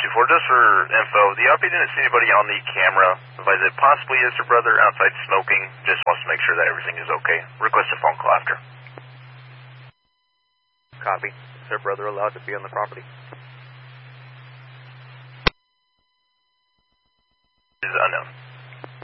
2-4, just for info, the RP didn't see anybody on the camera. Advise it possibly is her brother outside smoking. Just wants to make sure that everything is okay. Request a phone call after. Copy. Is her brother allowed to be on the property?